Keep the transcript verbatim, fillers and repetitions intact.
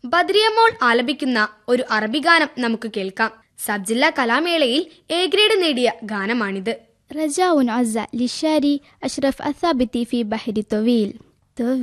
ബദ്രിയമോൾ ആലപിക്കുന്ന ഒരു അറബി ഗാനം നമുക്ക് കേൾക്കാം. സബ് ജില്ലാ കലാമേളയിൽ എ ഗ്രേഡ് നേടിയ ഗാനമാണിത്. رجاء عزة للشاري أشرف الثابتي في بحر طويل.